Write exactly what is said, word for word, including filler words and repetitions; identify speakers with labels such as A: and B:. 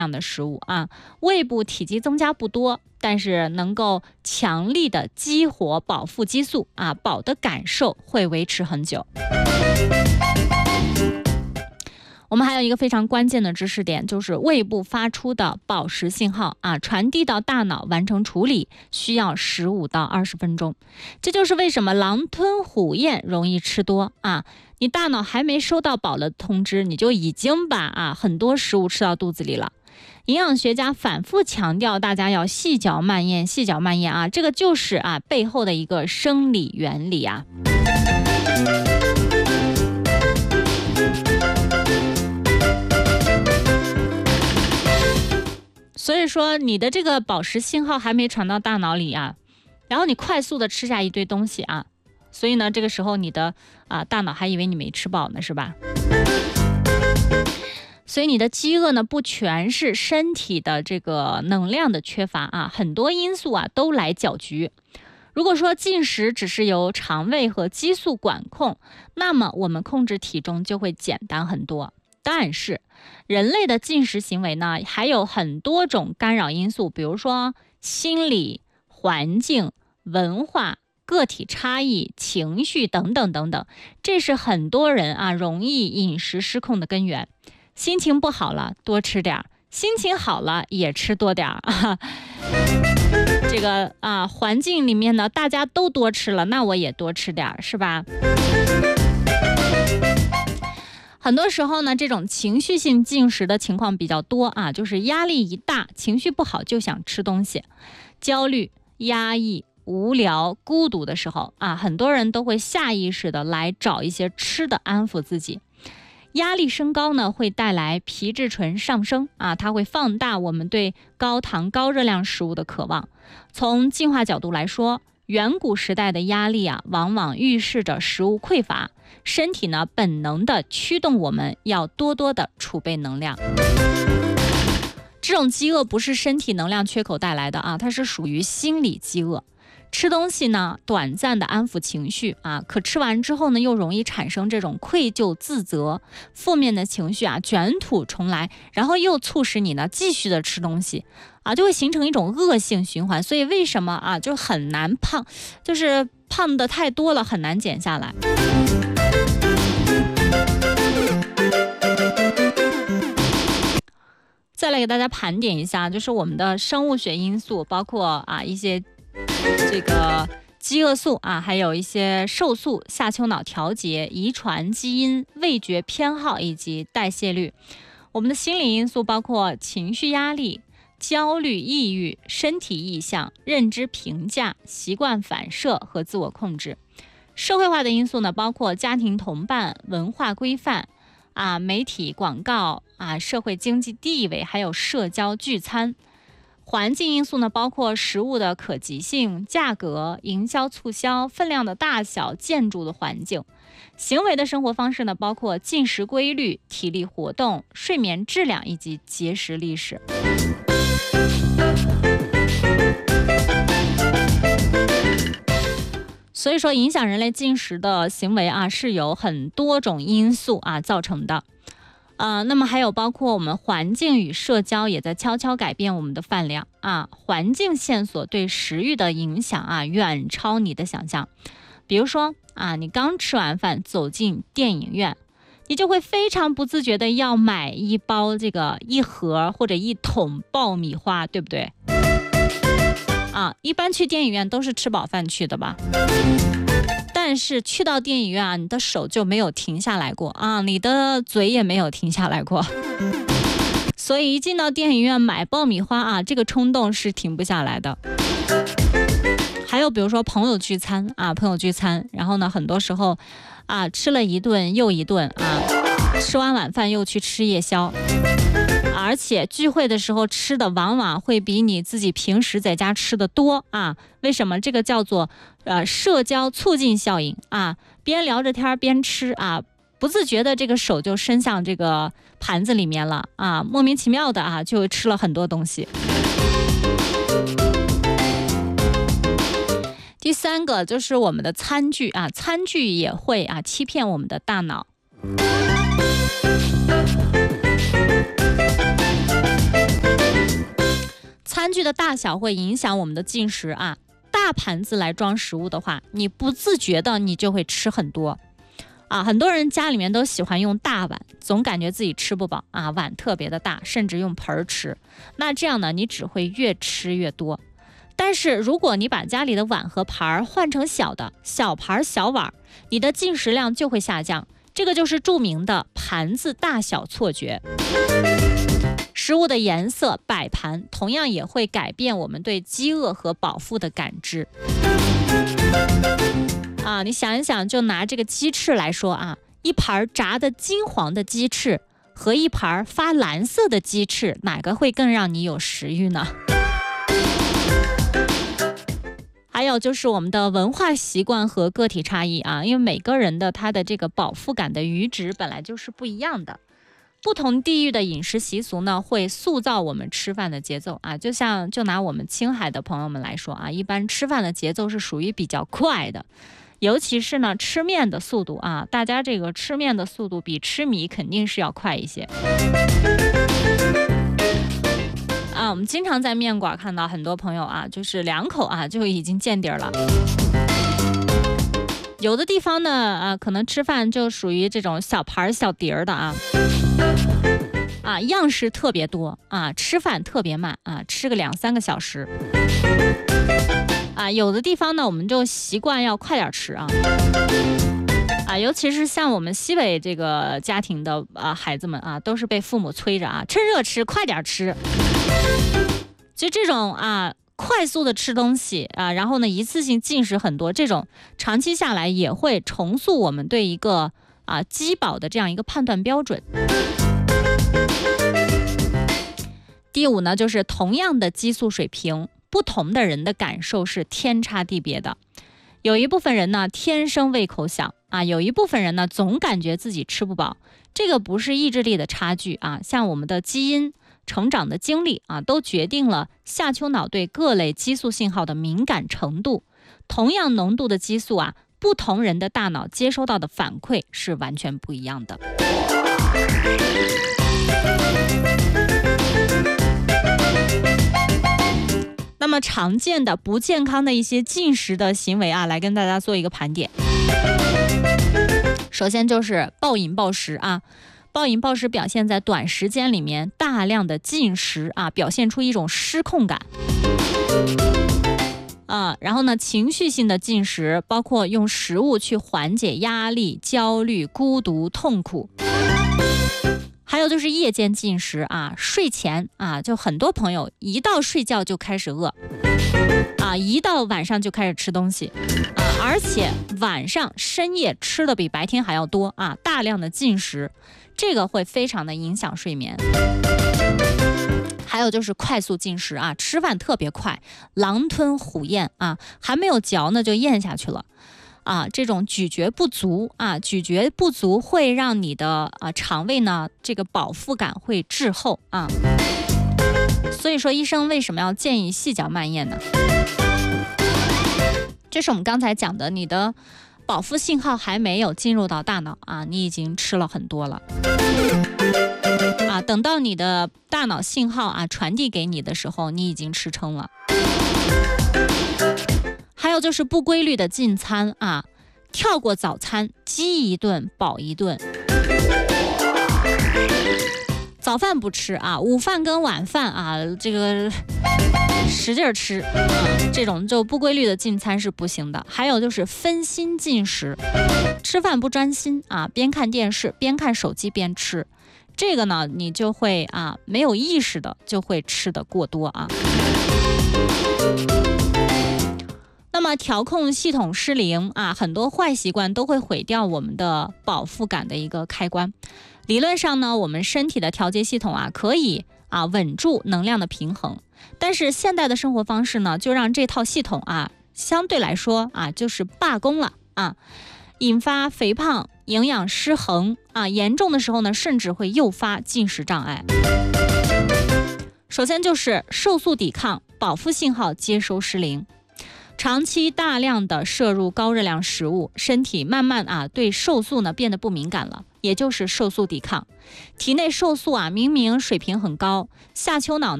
A: 样的食物啊，胃部体积增加不多，但是能够强力的激活饱腹激素啊，饱的感受会维持很久。我们还有一个非常关键的知识点，就是胃部发出的饱食信号啊，传递到大脑完成处理需要十五到二十分钟。这就是为什么狼吞虎咽容易吃多啊，你大脑还没收到饱的通知，你就已经把啊很多食物吃到肚子里了。营养学家反复强调大家要细嚼慢咽，细嚼慢咽啊，这个就是啊背后的一个生理原理啊。所以说你的这个饱食信号还没传到大脑里啊，然后你快速的吃下一堆东西啊，所以呢这个时候你的啊大脑还以为你没吃饱呢，是吧？所以你的饥饿呢不全是身体的这个能量的缺乏啊，很多因素啊都来搅局。如果说进食只是由肠胃和激素管控，那么我们控制体重就会简单很多。但是人类的进食行为呢，还有很多种干扰因素，比如说心理、环境、文化、个体差异、情绪等等等等，这是很多人啊容易饮食失控的根源。心情不好了多吃点，心情好了也吃多点啊。这个啊环境里面呢大家都多吃了，那我也多吃点，是吧？很多时候呢，这种情绪性进食的情况比较多啊，就是压力一大，情绪不好就想吃东西，焦虑、压抑、无聊、孤独的时候啊，很多人都会下意识的来找一些吃的安抚自己。压力升高呢，会带来皮质醇上升啊，它会放大我们对高糖高热量食物的渴望。从进化角度来说，远古时代的压力啊，往往预示着食物匮乏，身体呢本能的驱动我们要多多的储备能量。这种饥饿不是身体能量缺口带来的啊，它是属于心理饥饿。吃东西呢，短暂的安抚情绪啊，可吃完之后呢，又容易产生这种愧疚、自责、负面的情绪啊，卷土重来，然后又促使你呢继续的吃东西啊，就会形成一种恶性循环。所以为什么啊，就很难胖，就是胖的太多了，很难减下来。再来给大家盘点一下，就是我们的生物学因素，包括啊一些这个饥饿素啊，还有一些瘦素、下丘脑调节、遗传基因、味觉偏好以及代谢率。我们的心理因素包括情绪压力、焦虑、抑郁、身体意向、认知评价、习惯反射和自我控制。社会化的因素呢，包括家庭同伴、文化规范啊、媒体广告啊、社会经济地位，还有社交聚餐。环境因素呢，包括食物的可及性、价格、营销促销、分量的大小、建筑的环境。行为的生活方式呢，包括进食规律、体力活动、睡眠质量以及节食历史。所以说，影响人类进食的行为啊，是由很多种因素啊造成的。呃，那么还有包括我们环境与社交也在悄悄改变我们的饭量啊，环境线索对食欲的影响啊远超你的想象。比如说啊，你刚吃完饭走进电影院，你就会非常不自觉的要买一包这个一盒或者一桶爆米花，对不对？啊，一般去电影院都是吃饱饭去的吧？但是去到电影院啊，你的手就没有停下来过啊，你的嘴也没有停下来过，所以一进到电影院买爆米花啊，这个冲动是停不下来的。还有比如说朋友聚餐啊，朋友聚餐，然后呢，很多时候啊，吃了一顿又一顿啊，吃完晚饭又去吃夜宵。而且聚会的时候吃的往往会比你自己平时在家吃的多啊！为什么？这个叫做呃社交促进效应啊！边聊着天边吃啊，不自觉的这个手就伸向这个盘子里面了啊，莫名其妙的啊就吃了很多东西。第三个就是我们的餐具啊，餐具也会啊欺骗我们的大脑。 餐具的大小会影响我们的进食啊。大盘子来装食物的话，你不自觉的你就会吃很多啊。很多人家里面都喜欢用大碗，总感觉自己吃不饱啊，碗特别的大，甚至用盆儿吃。那这样呢，你只会越吃越多。但是如果你把家里的碗和盘儿换成小的小盘小碗，你的进食量就会下降。这个就是著名的盘子大小错觉。食物的颜色、摆盘同样也会改变我们对饥饿和饱腹的感知。啊，你想一想，就拿这个鸡翅来说啊，一盘炸的金黄的鸡翅和一盘发蓝色的鸡翅，哪个会更让你有食欲呢？还有就是我们的文化习惯和个体差异啊，因为每个人的他的这个饱腹感的阈值本来就是不一样的。不同地域的饮食习俗呢，会塑造我们吃饭的节奏啊。就像就拿我们青海的朋友们来说啊，一般吃饭的节奏是属于比较快的，尤其是呢吃面的速度啊，大家这个吃面的速度比吃米肯定是要快一些。啊，我们经常在面馆看到很多朋友啊，就是两口啊就已经见底儿了。有的地方呢，啊，可能吃饭就属于这种小盘小碟儿的啊，啊，样式特别多啊，吃饭特别慢啊，吃个两三个小时。啊，有的地方呢，我们就习惯要快点吃啊。啊，尤其是像我们西北这个家庭的啊孩子们啊，都是被父母催着啊，趁热吃，快点吃。就这种啊。快速的吃东西啊，然后呢一次性进食很多，这种长期下来也会重塑我们对一个啊饥饱的这样一个判断标准。第五呢，就是同样的激素水平，不同的人的感受是天差地别的。有一部分人呢天生胃口小啊，有一部分人呢总感觉自己吃不饱，这个不是意志力的差距啊，像我们的基因、成长的经历啊，都决定了下丘脑对各类激素信号的敏感程度。同样浓度的激素啊，不同人的大脑接收到的反馈是完全不一样的。那么常见的不健康的一些进食的行为啊，来跟大家做一个盘点。首先就是暴饮暴食啊。暴饮暴食表现在短时间里面大量的进食啊，表现出一种失控感啊。然后呢，情绪性的进食包括用食物去缓解压力、焦虑、孤独、痛苦。还有就是夜间进食啊，睡前啊，就很多朋友一到睡觉就开始饿啊，一到晚上就开始吃东西啊，而且晚上深夜吃的比白天还要多啊，大量的进食。这个会非常的影响睡眠。还有就是快速进食啊，吃饭特别快，狼吞虎咽啊，还没有嚼呢就咽下去了啊，这种咀嚼不足啊，咀嚼不足会让你的啊肠胃呢这个饱腹感会滞后啊。所以说医生为什么要建议细嚼慢咽呢？这是我们刚才讲的，你的饱腹信号还没有进入到大脑啊，你已经吃了很多了啊。等到你的大脑信号啊传递给你的时候，你已经吃撑了。还有就是不规律的进餐啊，跳过早餐，饥一顿饱一顿。早饭不吃啊，午饭跟晚饭啊，这个使劲吃啊，这种就不规律的进餐是不行的。还有就是分心进食，吃饭不专心啊，边看电视边看手机边吃，这个呢你就会啊没有意识的就会吃得过多啊。那么调控系统失灵啊，很多坏习惯都会毁掉我们的饱腹感的一个开关。理论上呢，我们身体的调节系统啊，可以啊稳住能量的平衡，但是现代的生活方式呢，就让这套系统啊，相对来说啊，就是罢工了啊，引发肥胖、营养失衡啊，严重的时候呢，甚至会诱发进食障碍。首先就是瘦素抵抗、饱腹信号接收失灵。长期大量的摄入高热量食物，身体慢慢啊对瘦素呢变得不敏感了，也就是瘦素抵抗。体内瘦素啊明明水平很高，下丘脑呢